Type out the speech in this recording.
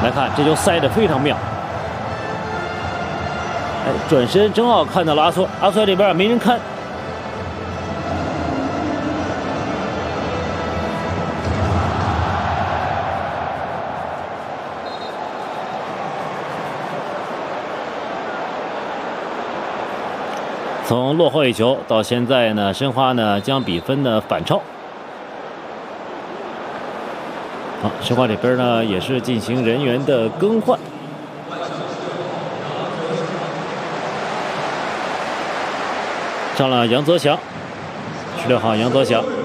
来看，这球塞得非常妙。哎，转身正好看到了阿索，阿索里边没人看。从落后1球到现在呢，申花呢将比分呢反超。好，申花这边呢也是进行人员的更换。上了杨泽祥，16号杨泽祥。